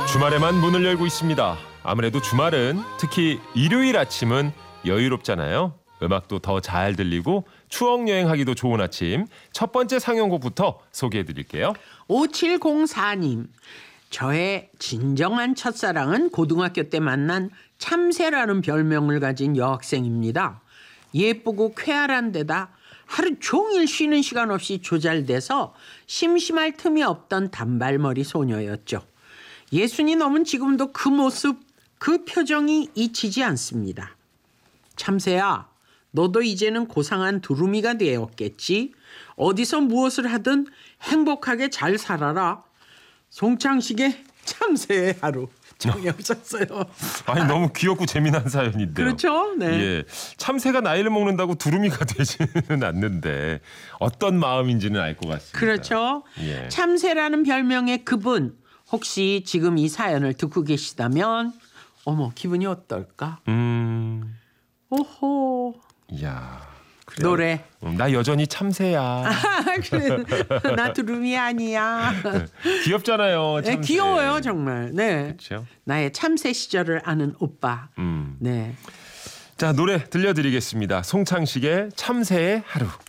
주말에만 문을 열고 있습니다. 아무래도 주말은 특히 일요일 아침은 여유롭잖아요. 음악도 더 잘 들리고 추억 여행하기도 좋은 아침. 첫 번째 상영곡부터 소개해드릴게요. 5704님. 저의 진정한 첫사랑은 고등학교 때 만난 참새라는 별명을 가진 여학생입니다. 예쁘고 쾌활한 데다 하루 종일 쉬는 시간 없이 조잘돼서 심심할 틈이 없던 단발머리 소녀였죠. 예순이 넘은 지금도 그 모습, 그 표정이 잊히지 않습니다. 참새야, 너도 이제는 고상한 두루미가 되었겠지? 어디서 무엇을 하든 행복하게 잘 살아라. 송창식의 참새의 하루. 정리하셨어요. 아니 너무 귀엽고 재미난 사연인데요. 그렇죠? 네. 예, 참새가 나이를 먹는다고 두루미가 되지는 않는데 어떤 마음인지는 알 것 같습니다. 그렇죠. 예. 참새라는 별명의 그분 혹시 지금 이 사연을 듣고 계시다면 어머 기분이 어떨까? 오호. 이야. 그래요? 노래. 나 여전히 참새야. 그래. 나 두루미 아니야. 귀엽잖아요. 참새. 네, 귀여워요 정말. 네. 그렇죠. 나의 참새 시절을 아는 오빠. 네. 자, 노래 들려드리겠습니다. 송창식의 참새의 하루.